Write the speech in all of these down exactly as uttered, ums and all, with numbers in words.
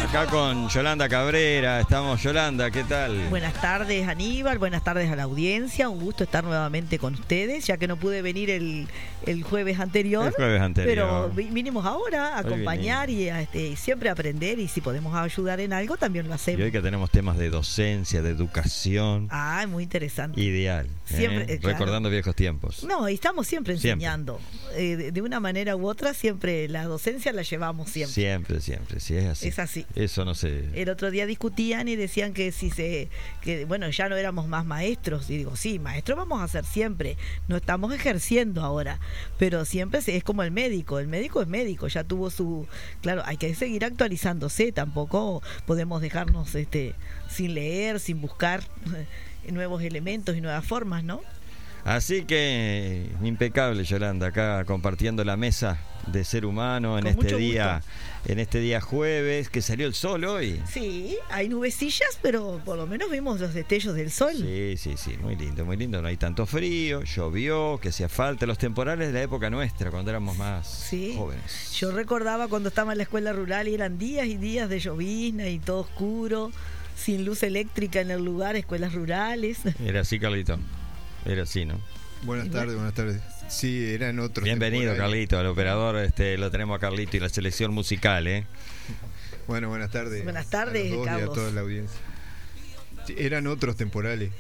acá con Yolanda Cabrera. Estamos, Yolanda, ¿qué tal? Buenas tardes, Aníbal, buenas tardes a la audiencia. Un gusto estar nuevamente con ustedes, ya que no pude venir el, el jueves anterior. El jueves anterior. Pero vinimos ahora a acompañar y a, este, siempre aprender, y si podemos ayudar en algo también lo hacemos. Y hoy que tenemos temas de docencia, de educación. Ah, muy interesante. Ideal. Siempre, ¿eh? eh, claro. Recordando viejos tiempos. No, y estamos siempre enseñando. Siempre. Eh, de, de una manera u otra, siempre la docencia la llevamos siempre. Siempre, siempre, sí, es así. Es así. Eso no se... El otro día discutían y decían que si se, que bueno, ya no éramos más maestros. Y digo, sí, maestros vamos a ser siempre. No estamos ejerciendo ahora. Pero siempre es como el médico. El médico es médico, ya tuvo su... Claro, hay que seguir actualizándose. Tampoco podemos dejarnos este sin leer, sin buscar nuevos elementos y nuevas formas, ¿no? Así que impecable, Yolanda, acá compartiendo la mesa de Ser Humano en Con este día, gusto. en este día jueves, que salió el sol hoy. Sí, hay nubecillas, pero por lo menos vimos los destellos del sol. Sí, sí, sí, muy lindo, muy lindo. No hay tanto frío, llovió, que hacía falta. Los temporales de la época nuestra, cuando éramos más sí. jóvenes. Yo recordaba cuando estaba en la escuela rural y eran días y días de llovizna y todo oscuro, sin luz eléctrica en el lugar, escuelas rurales. Era así, Carlito. Era así, ¿no? Buenas Y tardes, bueno. buenas tardes. Sí, eran otros. Bienvenido, Carlito, al operador. Este, lo tenemos a Carlito y la selección musical, ¿eh? Bueno, buenas tardes. Buenas tardes, a los dos Carlos. y a toda la audiencia. Sí, eran otros temporales.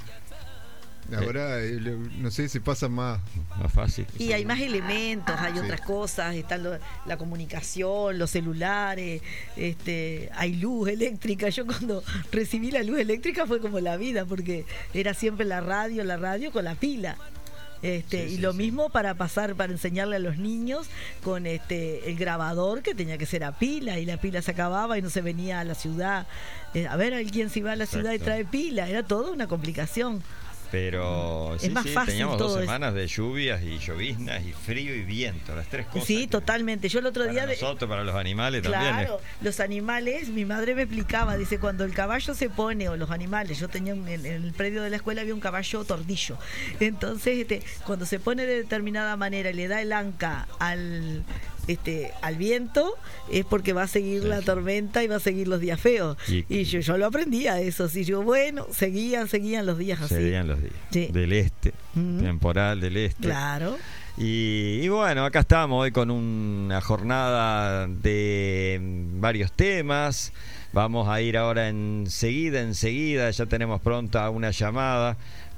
Ahora, eh, no sé, se pasa más. Más fácil. Y hay más elementos, hay Sí. otras cosas, están lo- la comunicación, los celulares, este, hay luz eléctrica. Yo cuando recibí la luz eléctrica fue como la vida, porque era siempre la radio, la radio con la pila. Este, Sí, y sí, lo sí. mismo para pasar, para enseñarle a los niños con este el grabador, que tenía que ser a pila, y la pila se acababa y no se venía a la ciudad. Eh, a ver, alguien si va a la ciudad y Exacto. trae pila, era toda una complicación. Pero Es sí, más sí, fácil teníamos dos todo eso. semanas de lluvias y lloviznas y frío y viento, las tres cosas. Sí, que- totalmente. Yo el otro Para día... de- nosotros, para los animales también. Claro, ¿eh? los animales, mi madre me explicaba, dice, cuando el caballo se pone, o los animales, yo tenía un- en, en el predio de la escuela había un caballo tordillo, entonces este, cuando se pone de determinada manera y le da el anca al este al viento, es porque va a seguir Sí, la sí. tormenta y va a seguir los días feos. Y- Y, yo, yo lo aprendía eso, sí, yo, bueno, seguían, seguían los días así. Serían los días. Sí. Del este, Ujú. temporal del este. Claro. Y, y bueno, acá estamos hoy con una jornada de varios temas. Vamos a ir ahora enseguida, enseguida, ya tenemos pronta una llamada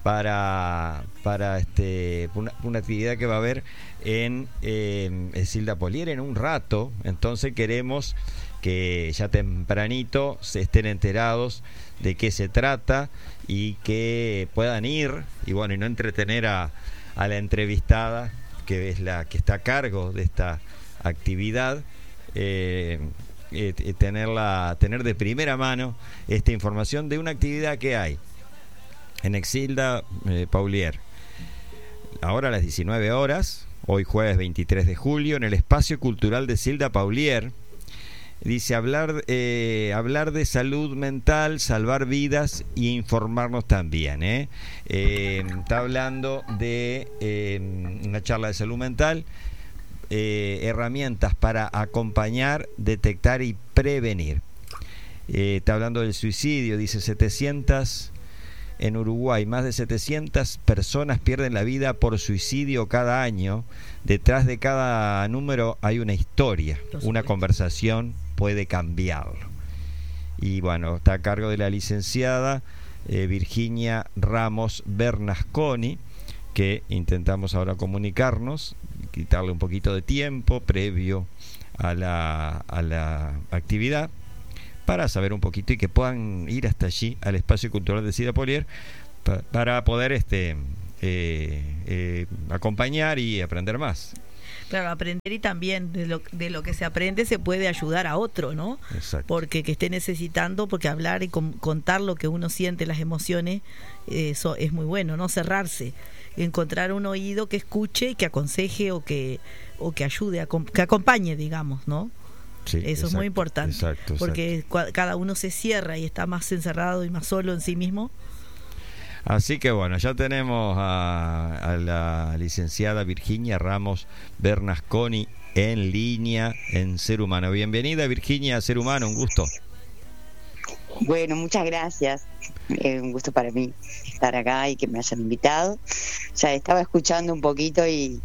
para, para este, una, una actividad que va a haber en eh, Silda Polier en un rato. Entonces queremos que ya tempranito se estén enterados de qué se trata y que puedan ir y bueno, y no entretener a, a la entrevistada, que es la que está a cargo de esta actividad, eh, eh, tenerla, tener de primera mano esta información de una actividad que hay en Exilda eh, Paulier. Ahora a las diecinueve horas, hoy jueves veintitrés de julio, en el Espacio Cultural de Silda Paulier. Dice hablar, eh, hablar de salud mental, salvar vidas e informarnos también. ¿eh? Eh, está hablando de eh, una charla de salud mental, eh, herramientas para acompañar, detectar y prevenir. Eh, está hablando del suicidio, dice setecientas en Uruguay, más de setecientas personas pierden la vida por suicidio cada año. Detrás de cada número hay una historia, una conversación puede cambiarlo. Y bueno, está a cargo de la licenciada eh, Virginia Ramos Bernasconi, que intentamos ahora comunicarnos, quitarle un poquito de tiempo previo a la, a la actividad, para saber un poquito y que puedan ir hasta allí, al Espacio Cultural de Silda Paulier, pa, para poder este eh, eh, acompañar y aprender más. Claro, aprender, y también de lo, de lo que se aprende se puede ayudar a otro, ¿no? Exacto. Porque que esté necesitando, porque hablar y con, contar lo que uno siente, las emociones, eso es muy bueno, no cerrarse, encontrar un oído que escuche y que aconseje o que o que ayude, a, que acompañe, digamos, ¿no? Sí, eso exacto, es muy importante, exacto, porque exacto. cua- cada uno se cierra y está más encerrado y más solo en sí mismo. Así que bueno, ya tenemos a, a la licenciada Virginia Ramos Bernasconi en línea en Ser Humano. Bienvenida, Virginia, a Ser Humano, un gusto. Bueno, muchas gracias. Es un gusto para mí estar acá y que me hayan invitado. Ya estaba escuchando un poquito y,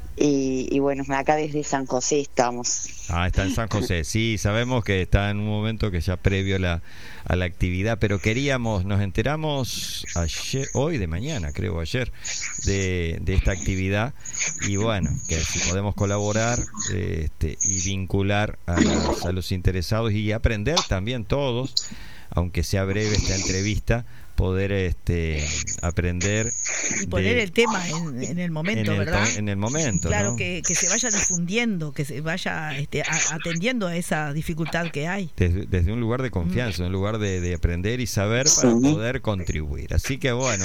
y, y bueno, acá desde San José estamos. Ah, está en San José. Sí, sabemos que está en un momento que ya previo a la, a la actividad, pero queríamos, nos enteramos ayer, hoy de mañana, creo ayer, de, de esta actividad y bueno, que si podemos colaborar este, y vincular a, las, a los interesados y aprender también todos, aunque sea breve esta entrevista, poder este aprender y poner de, el tema en, en el momento, en el, ¿verdad? En el momento, claro, ¿no? que, que se vaya difundiendo, que se vaya este, a, atendiendo a esa dificultad que hay. Desde, desde un lugar de confianza, mm. un lugar de, de aprender y saber para sí. poder contribuir. Así que bueno,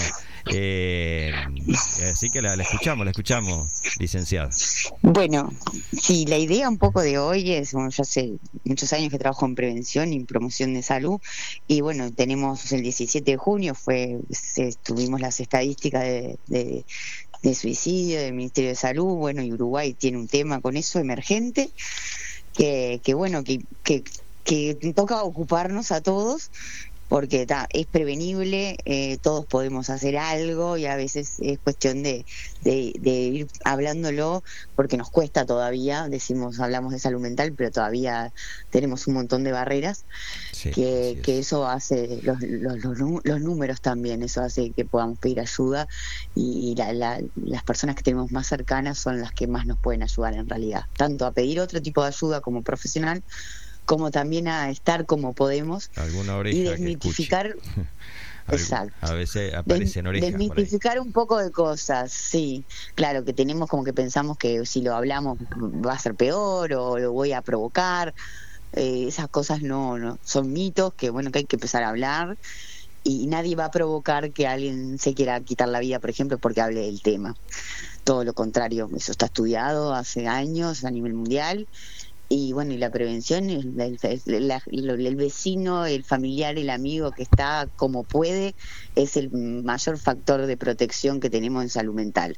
eh, así que la, la escuchamos, la escuchamos, licenciada. Bueno, sí, la idea un poco de hoy es, bueno, yo hace muchos años que trabajo en prevención y promoción de salud y bueno, tenemos el diecisiete de junio fue se, tuvimos las estadísticas de, de, de suicidio del Ministerio de Salud, bueno, y Uruguay tiene un tema con eso emergente que, que bueno, que, que, que toca ocuparnos a todos porque ta, es prevenible, eh, todos podemos hacer algo y a veces es cuestión de, de, de ir hablándolo porque nos cuesta todavía, decimos, hablamos de salud mental, pero todavía tenemos un montón de barreras, sí, que, que eso hace, los, los, los, los números también, eso hace que podamos pedir ayuda y, y la, la, las personas que tenemos más cercanas son las que más nos pueden ayudar en realidad, tanto a pedir otro tipo de ayuda como profesional, como también a estar como podemos alguna oreja y desmitificar exacto a veces aparecen orejas desmitificar un poco de cosas, sí, claro, que tenemos como que pensamos que si lo hablamos va a ser peor o lo voy a provocar, eh, esas cosas no, no son mitos que bueno que hay que empezar a hablar y nadie va a provocar que alguien se quiera quitar la vida, por ejemplo, porque hable del tema, todo lo contrario, eso está estudiado hace años a nivel mundial. Y bueno, y la prevención, el, el, el, el vecino, el familiar, el amigo que está como puede, es el mayor factor de protección que tenemos en salud mental.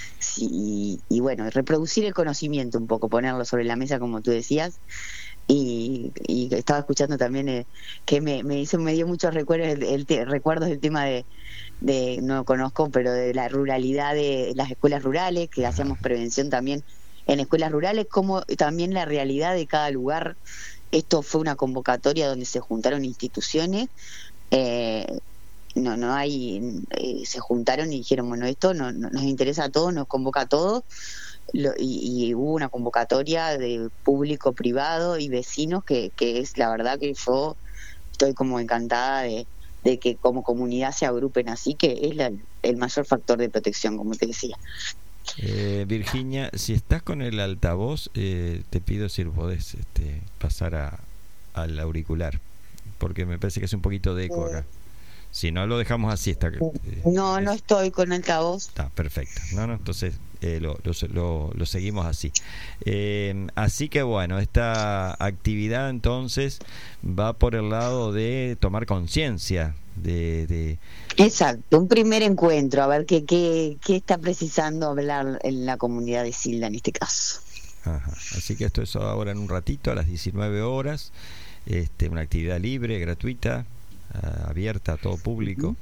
Sí, y, y bueno, reproducir el conocimiento un poco, ponerlo sobre la mesa como tú decías. Y, y estaba escuchando también eh, que me, me hizo me dio muchos recuerdos el, el te, recuerdos del tema de, de, no conozco, pero de la ruralidad de las escuelas rurales, que hacíamos prevención también en escuelas rurales, como también la realidad de cada lugar. Esto fue una convocatoria donde se juntaron instituciones, eh, no no hay eh, se juntaron y dijeron, bueno, esto no, no, nos interesa a todos, nos convoca a todos, lo, y, y hubo una convocatoria de público, privado y vecinos que, que es la verdad que yo estoy como encantada de, de que como comunidad se agrupen así, que es la, el mayor factor de protección, como te decía. Eh, Virginia, si estás con el altavoz, eh, te pido si podés este, pasar a, al auricular, porque me parece que es un poquito de eco acá. Si no, lo dejamos así. Está, eh, no, es, no estoy con altavoz. Está perfecto. No, no, entonces eh, lo, lo, lo, lo seguimos así. Eh, así que bueno, esta actividad entonces va por el lado de tomar conciencia. De, de Exacto, un primer encuentro, a ver qué, qué, qué está precisando hablar en la comunidad de Silda en este caso. Ajá. Así que esto es ahora en un ratito a las diecinueve horas, este, una actividad libre, gratuita, uh, abierta a todo público.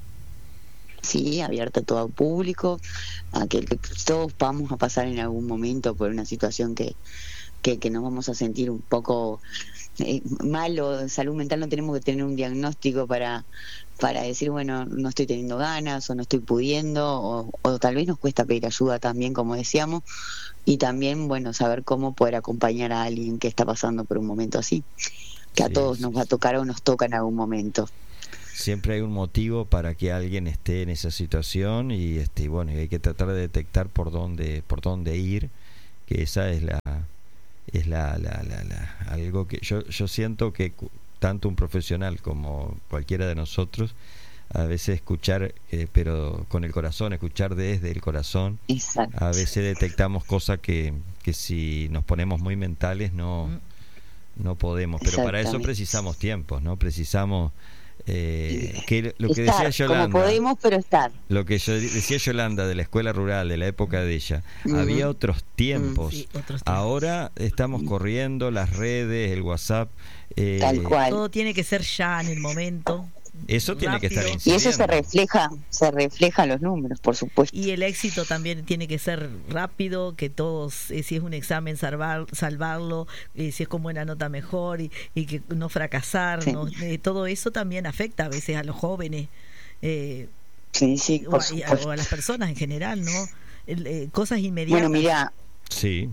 Sí, abierta a todo público, a que, que todos vamos a pasar en algún momento por una situación que, que, que nos vamos a sentir un poco Eh, malo, salud mental, no tenemos que tener un diagnóstico para para decir, bueno, no estoy teniendo ganas o no estoy pudiendo, o, o tal vez nos cuesta pedir ayuda también, como decíamos, y también, bueno, saber cómo poder acompañar a alguien que está pasando por un momento así, que sí, a todos nos va a tocar o nos toca en algún momento. Siempre hay un motivo para que alguien esté en esa situación y este bueno, y hay que tratar de detectar por dónde por dónde ir, que esa es la es la, la, la, la algo que yo yo siento que tanto un profesional como cualquiera de nosotros a veces escuchar eh, pero con el corazón, escuchar desde el corazón. Exacto. A veces detectamos cosas que que si nos ponemos muy mentales no no podemos, pero para eso precisamos tiempos, no precisamos Eh, que lo que estar, decía Yolanda, como podemos, pero estar. Lo que yo decía Yolanda de la escuela rural, de la época de ella, uh-huh. había otros tiempos. Sí, otros tiempos. Ahora estamos corriendo las redes, el WhatsApp. Eh, Tal cual. Todo tiene que ser ya en el momento. Eso tiene rápido. que estar incidiendo. Y eso se refleja, se refleja en los números, por supuesto. Y el éxito también tiene que ser rápido, que todos, eh, si es un examen, salvar, salvarlo, eh, si es con buena nota mejor, y, y que no fracasar, sí. ¿no? Eh, todo eso también afecta a veces a los jóvenes, eh, sí, sí, por o, a, y a, o a las personas en general, ¿no? El, eh, cosas inmediatas. Bueno, mira. Sí.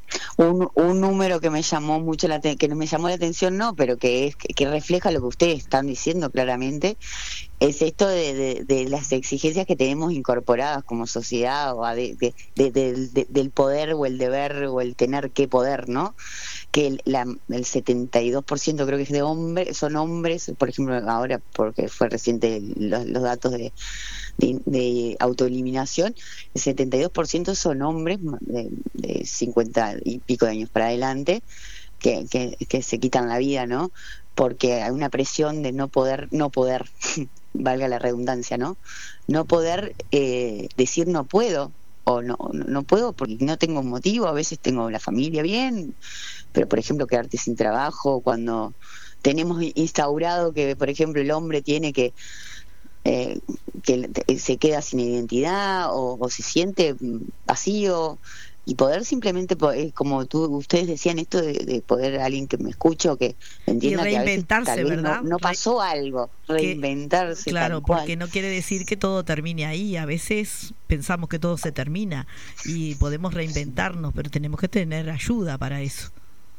Un, un número que me llamó mucho la que no me llamó la atención, no, pero que es que, que refleja lo que ustedes están diciendo claramente, es esto de, de, de las exigencias que tenemos incorporadas como sociedad, o de, de, de, de, de, del poder o el deber o el tener que poder, ¿no? Que el, la, el setenta y dos por ciento creo que es de hombres, son hombres, por ejemplo ahora porque fue reciente los, los datos de De, de autoeliminación, el setenta y dos por ciento son hombres de, de cincuenta y pico de años para adelante que, que, que se quitan la vida, ¿no? Porque hay una presión de no poder, no poder, valga la redundancia, ¿no? No poder eh, decir no puedo, o no, no puedo porque no tengo un motivo, a veces tengo la familia bien, pero por ejemplo quedarte sin trabajo, cuando tenemos instaurado que, por ejemplo, el hombre tiene que Eh, que se queda sin identidad o, o se siente vacío, y poder simplemente, como tú ustedes decían, esto de, de poder alguien que me escuche o que entienda y reinventarse, que a veces, tal vez ¿verdad? no, no pasó Re algo, reinventarse. Que, claro, porque no quiere decir que todo termine ahí, a veces pensamos que todo se termina y podemos reinventarnos, pero tenemos que tener ayuda para eso.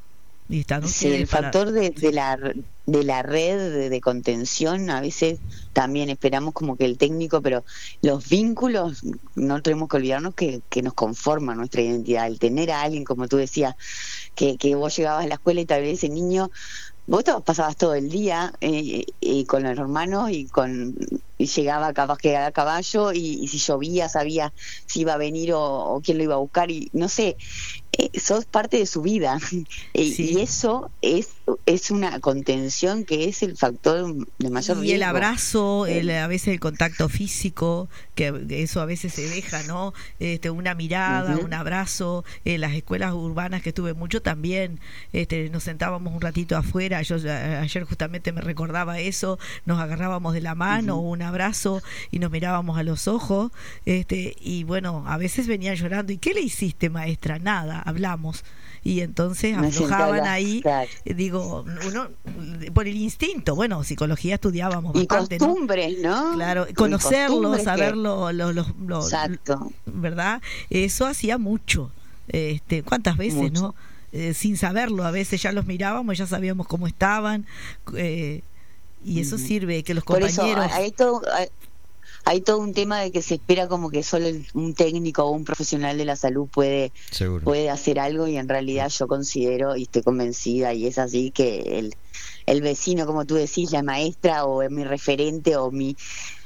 Y están sí, el para... factor de, de la de la red de, de contención, a veces también esperamos como que el técnico, pero los vínculos, no tenemos que olvidarnos que, que nos conforman nuestra identidad. El tener a alguien, como tú decías, que, que vos llegabas a la escuela y tal vez ese niño, vos te pasabas todo el día eh, eh, con los hermanos y con y llegaba capaz que a caballo, y, y si llovía sabía si iba a venir o, o quién lo iba a buscar, y no sé, eh, sos parte de su vida. y, sí. y eso es es una contención que es el factor de mayor y riesgo. Y el abrazo, el, a veces el contacto físico, que eso a veces se deja, ¿no? Este, una mirada, uh-huh. un abrazo. En las escuelas urbanas que estuve mucho también, este, nos sentábamos un ratito afuera. Yo ayer justamente me recordaba eso, nos agarrábamos de la mano, uh-huh. un abrazo, y nos mirábamos a los ojos, este, y bueno, a veces venía llorando. ¿Y qué le hiciste, maestra? Nada, hablamos. Y entonces aflojaban ahí, claro. Digo, uno por el instinto, bueno, psicología estudiábamos y bastante, costumbres, ¿no? ¿no? Claro, conocerlo, saberlo, que... lo, lo, lo, exacto, ¿verdad? Eso hacía mucho, este, ¿cuántas veces, mucho. no? Eh, sin saberlo, a veces ya los mirábamos, ya sabíamos cómo estaban, eh, y eso uh-huh. sirve, que los compañeros... Por eso, hay todo... Hay... Hay todo un tema de que se espera como que solo un técnico o un profesional de la salud puede, puede hacer algo, y en realidad yo considero y estoy convencida, y es así, que el, el vecino, como tú decís, la maestra o mi referente o mi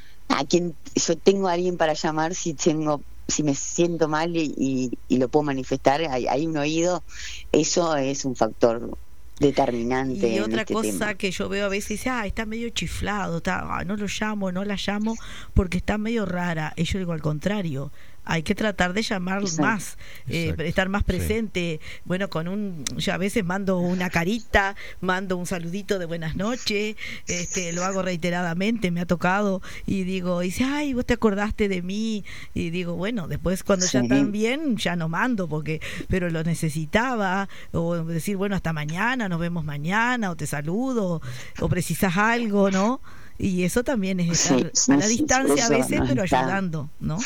a quien yo tengo a alguien para llamar si tengo si me siento mal y, y, y lo puedo manifestar, hay, hay un oído, eso es un factor determinante. Y en otra este cosa tema. que yo veo a veces, dice, ah, está medio chiflado, está, ah, no lo llamo, no la llamo porque está medio rara. Y yo digo, al contrario, hay que tratar de llamar Exacto. más, eh, estar más presente. Sí. Bueno, con un, yo a veces mando una carita, mando un saludito de buenas noches, este, lo hago reiteradamente, me ha tocado, y digo, dice, ay, vos te acordaste de mí, y digo, bueno, después cuando sí. ya están bien, ya no mando, porque, pero lo necesitaba, o decir, bueno, hasta mañana, nos vemos mañana, o te saludo, o precisas algo, ¿no? Y eso también es estar sí, a la distancia a veces, pero ayudando, ¿no?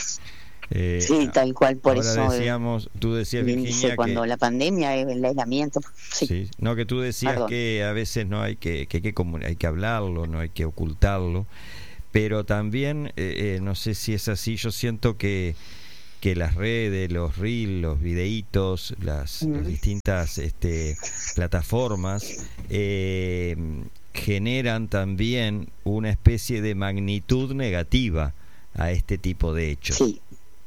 Eh, sí, tal cual, por ahora eso decíamos, tú decías, Virginia, cuando que, la pandemia, el aislamiento, sí. sí, no, que tú decías Perdón. que a veces no hay que, que, que hay que hablarlo, no hay que ocultarlo, pero también eh, eh, no sé si es así, yo siento que que las redes, los reels, los videitos, las, mm. las distintas este, plataformas eh, generan también una especie de magnitud negativa a este tipo de hechos. Sí.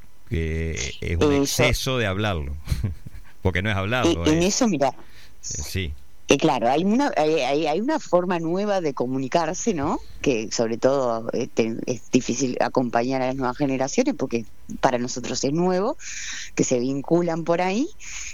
Que es un eso. exceso de hablarlo, porque no es hablarlo. En eh. eso, mira, sí. que claro, hay una hay, hay, hay una forma nueva de comunicarse, ¿no? Que sobre todo este, es difícil acompañar a las nuevas generaciones porque para nosotros es nuevo, que se vinculan por ahí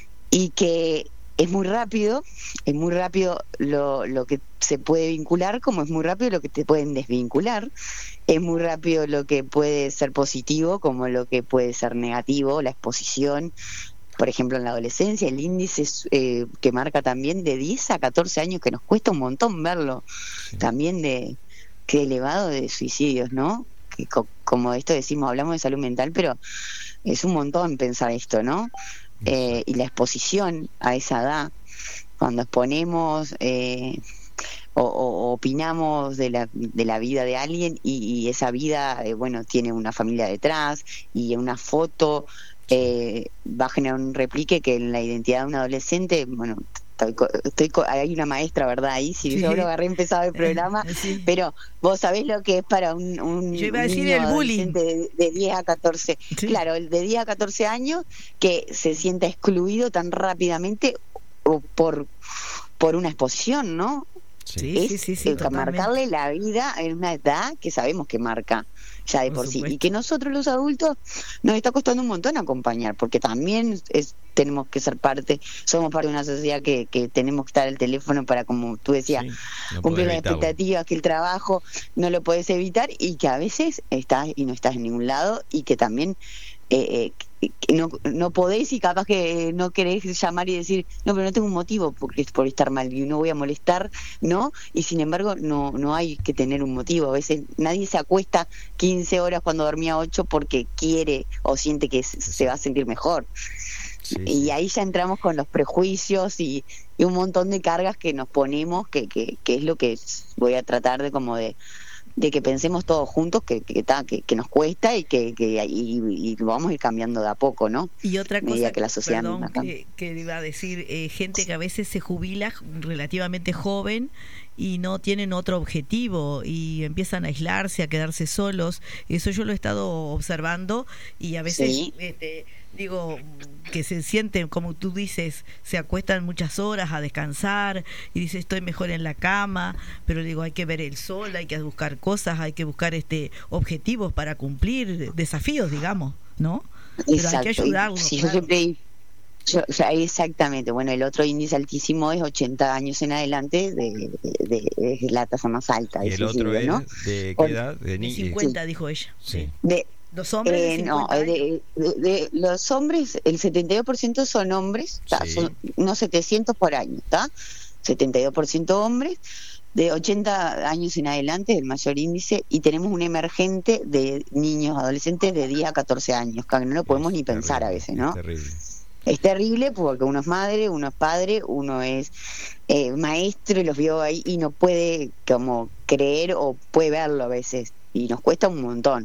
y que es muy rápido, es muy rápido lo, lo que se puede vincular, como es muy rápido lo que te pueden desvincular, es muy rápido lo que puede ser positivo, como lo que puede ser negativo, la exposición. Por ejemplo, en la adolescencia, el índice eh, que marca también de diez a catorce años, que nos cuesta un montón verlo, sí. También de qué elevado de suicidios, ¿no? Que co como esto decimos, hablamos de salud mental, pero es un montón pensar esto, ¿no? Eh, y la exposición a esa edad, cuando exponemos eh, o, o opinamos de la, de la vida de alguien y, y esa vida, eh, bueno, tiene una familia detrás y una foto... Eh, va a generar un replique que en la identidad de un adolescente, bueno, estoy, estoy hay una maestra, ¿verdad? Ahí, si sí. Yo lo agarré empezado el programa, eh, sí. Pero vos sabés lo que es para un, un yo iba a decir niño el bullying de, de diez a catorce, sí. Claro, el de diez a catorce años que se sienta excluido tan rápidamente o por, por una exposición, ¿no? Sí, es sí, sí, sí, marcarle la vida en una edad que sabemos que marca ya de por, por sí, y que nosotros los adultos nos está costando un montón acompañar, porque también es, tenemos que ser parte, somos parte de una sociedad que, que tenemos que estar al teléfono para, como tú decías, sí, no cumplir las expectativas, que el trabajo no lo podés evitar y que a veces estás y no estás en ningún lado y que también eh, eh, que no, no podés y capaz que no querés llamar y decir no, pero no tengo un motivo por, por estar mal y no voy a molestar, ¿no? Y sin embargo no no hay que tener un motivo. A veces nadie se acuesta quince horas cuando dormía ocho porque quiere o siente que se, se va a sentir mejor. Sí, y sí. Ahí ya entramos con los prejuicios y, y un montón de cargas que nos ponemos que, que, que es lo que voy a tratar de como de de que pensemos todos juntos que que, que, que nos cuesta y que, que y, y lo vamos a ir cambiando de a poco, ¿no? Y otra cosa que la sociedad perdón, que, que iba a decir, eh, gente que a veces se jubila relativamente joven y no tienen otro objetivo y empiezan a aislarse, a quedarse solos. Eso yo lo he estado observando y a veces sí. este, digo que se sienten, como tú dices, se acuestan muchas horas a descansar y dice estoy mejor en la cama, pero digo hay que ver el sol, hay que buscar cosas, hay que buscar este objetivos para cumplir desafíos, digamos, ¿no? Pero exacto. Hay que ayudarlos. Sí, claro. Yo siempre Yo, o sea, exactamente, bueno, el otro índice altísimo es ochenta años en adelante, de, de, de, es la tasa más alta. ¿Y el otro es ¿no? de qué edad? De, de cincuenta, sí. Dijo ella. Sí. De, ¿Los hombres eh, de cincuenta no, de, de, de, los hombres, el setenta y dos por ciento son hombres, sí. Son unos setecientos por año, ¿está? setenta y dos por ciento hombres, de ochenta años en adelante, el mayor índice, y tenemos un emergente de niños, adolescentes de diez a catorce años, que no lo podemos es ni terrible, pensar a veces, ¿no? Es terrible. Es terrible porque uno es madre, uno es padre, uno es eh, maestro y los vio ahí y no puede como creer o puede verlo a veces y nos cuesta un montón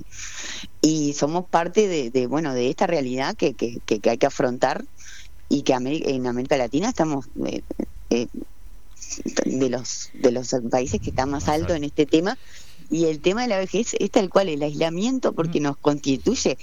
y somos parte de, de bueno de esta realidad que, que, que, que hay que afrontar y que América, en América Latina estamos eh, eh, de los de los países que están más alto en este tema. Y el tema de la vejez es tal cual, el aislamiento, porque nos constituye.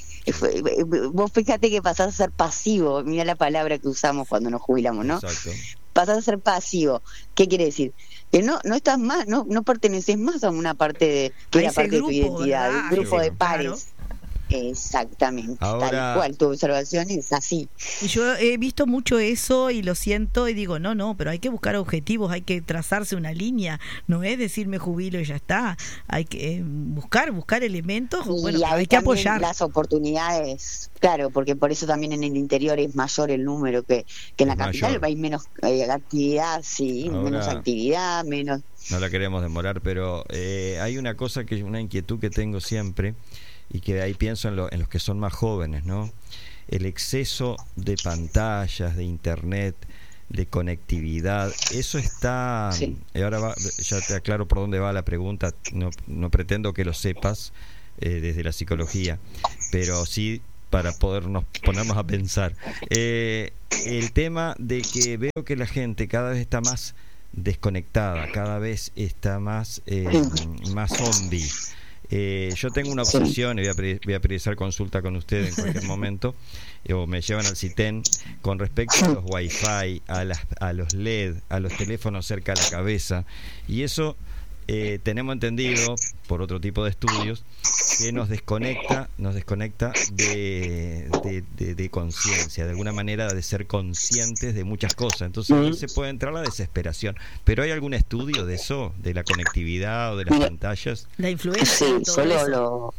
Vos fíjate que pasás a ser pasivo, mira la palabra que usamos cuando nos jubilamos, ¿no? Exacto. Pasás a ser pasivo. ¿Qué quiere decir? Que no no estás más, no no perteneces más a una parte de que era parte grupo, de tu identidad, ¿verdad? un grupo sí, de pares. Claro. Exactamente, Ahora, tal cual, tu observación es así. Y yo he visto mucho eso y lo siento y digo, no, no, pero hay que buscar objetivos, hay que trazarse una línea, no es decir me jubilo y ya está, hay que eh, buscar, buscar elementos, y bueno, hay hay que apoyar. Las oportunidades, claro, porque por eso también en el interior es mayor el número que, que en la es capital, mayor. Hay menos eh, actividad, sí, Ahora, menos actividad, menos... No la queremos demorar, pero eh, hay una cosa, que una inquietud que tengo siempre, y que ahí pienso en, lo, en los que son más jóvenes, ¿no? El exceso de pantallas, de internet, de conectividad, eso está... Sí. Y ahora va, ya te aclaro por dónde va la pregunta, no, no pretendo que lo sepas eh, desde la psicología, pero sí para podernos ponernos a pensar. Eh, el tema de que veo que la gente cada vez está más desconectada, cada vez está más, eh, más zombie. Eh, yo tengo una obsesión, y voy a, pre- voy a priorizar consulta con usted en cualquier momento, eh, o me llevan al CITEN, con respecto a los Wi-Fi, a, las, a los L E D, a los teléfonos cerca de la cabeza, y eso eh, tenemos entendido, por otro tipo de estudios, que nos desconecta, nos desconecta de, de, de, de conciencia, de alguna manera de ser conscientes de muchas cosas. Entonces ahí se puede entrar la desesperación. ¿Pero hay algún estudio de eso, de la conectividad o de las Mira, La pantallas? Sí, influencia y todo solo eso. lo...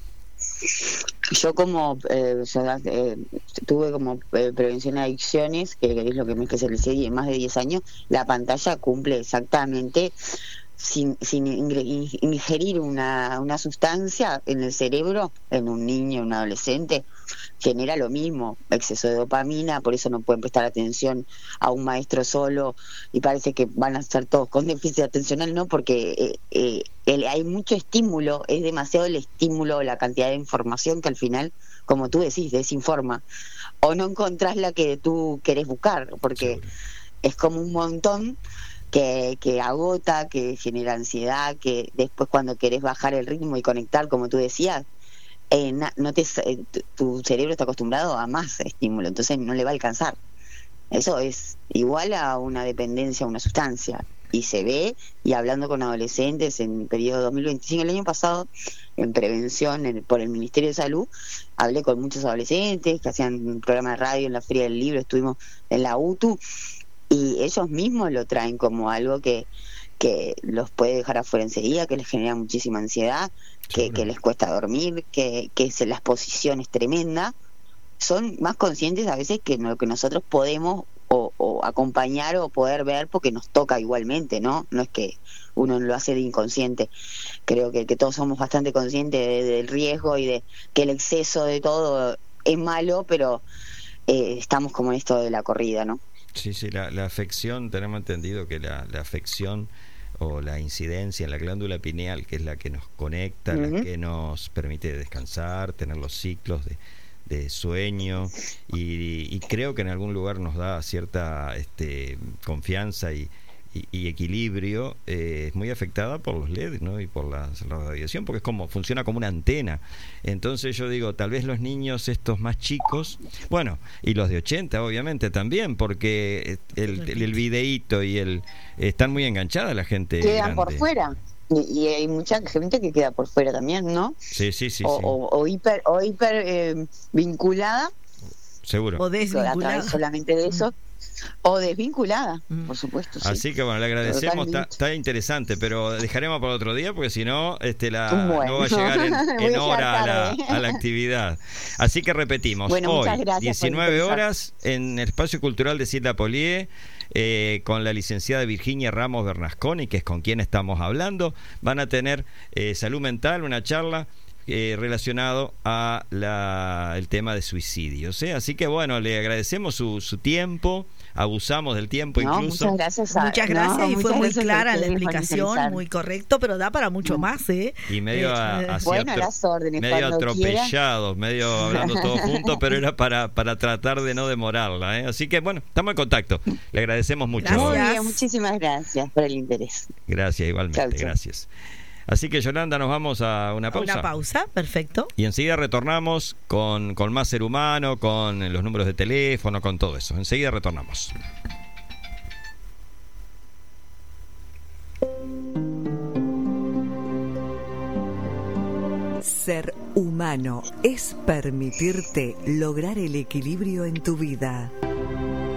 Yo como eh, o sea, eh, tuve como eh, prevención de adicciones, que es lo que me especialicé más de diez años, la pantalla cumple exactamente sin, sin ingre- ingerir una, una sustancia en el cerebro, en un niño, un adolescente, genera lo mismo, exceso de dopamina, por eso no pueden prestar atención a un maestro solo y parece que van a estar todos con déficit atencional, ¿no? Porque eh, eh, el, hay mucho estímulo, es demasiado el estímulo, la cantidad de información que al final, como tú decís, desinforma. O no encontrás la que tú querés buscar, porque Seguro. es como un montón que, que agota, que genera ansiedad, que después cuando querés bajar el ritmo y conectar, como tú decías, eh, na- no te, eh, tu tu cerebro está acostumbrado a más estímulo, entonces no le va a alcanzar. Eso es igual a una dependencia a una sustancia. Y se ve, y hablando con adolescentes en el periodo dos mil veinticinco, el año pasado, en prevención en- por el Ministerio de Salud, hablé con muchos adolescentes que hacían un programa de radio en la Feria del Libro, estuvimos en la U T U, y ellos mismos lo traen como algo que, que los puede dejar afuera enseguida, que les genera muchísima ansiedad, que, Seguro. que les cuesta dormir, que, que se, la exposición es tremenda. Son más conscientes a veces que lo que nosotros podemos o, o acompañar o poder ver, porque nos toca igualmente, ¿no? No es que uno lo hace de inconsciente. Creo que, que todos somos bastante conscientes de- del riesgo y de que el exceso de todo es malo, pero eh, estamos como en esto de la corrida, ¿no? Sí, sí, la, la afección, tenemos entendido que la, la afección o la incidencia en la glándula pineal, que es la que nos conecta, la Ujú. que nos permite descansar, tener los ciclos de, de sueño, y, y creo que en algún lugar nos da cierta este, confianza y, y, y equilibrio, eh, es muy afectada por los L E D, ¿no? Y por la, la radiación, porque es como funciona como una antena. Entonces yo digo, tal vez los niños estos más chicos, bueno, y los de ochenta obviamente también, porque el, el, el videíto y el están muy enganchada la gente Quedan por grande. fuera. Y, y hay mucha gente que queda por fuera también, ¿no? Sí, sí, sí, o, sí. o, o hiper, o hiper eh, vinculada, Seguro. O a través desvinculada. solamente de eso, o desvinculada, Mm. por supuesto. Sí. Así que bueno, le agradecemos, está, Totalmente. está interesante, pero dejaremos para otro día porque si no, este, la, Bueno. no va a llegar en, Voy a en llegar hora a la, tarde. a la actividad. Así que repetimos, Bueno, hoy, muchas gracias por diecinueve interesar. horas, en el Espacio Cultural de Silda Polié, eh, con la licenciada Virginia Ramos Bernasconi, que es con quien estamos hablando, van a tener eh, salud mental, una charla Eh, relacionado a la, el tema de suicidios, ¿eh? Así que bueno, le agradecemos su, su tiempo, abusamos del tiempo No, incluso. muchas gracias. A, Muchas no, gracias y fue muchas muy gracias a clara la ustedes por explicación, interesar. muy correcto, pero da para mucho más, ¿eh? Y medio Eh, a- eh, así Bueno, a atro- las órdenes, medio cuando atropellados, medio hablando todos juntos, pero era para, para tratar de no demorarla, ¿eh? Así que bueno, estamos en contacto. Le agradecemos mucho. Gracias. Muy bien, muchísimas gracias por el interés. Gracias, igualmente, Chau, chau. gracias. Así que Yolanda, nos vamos a una pausa. Una pausa, perfecto. Y enseguida retornamos con, con más ser humano, con los números de teléfono, con todo eso. Enseguida retornamos. Ser humano es permitirte lograr el equilibrio en tu vida.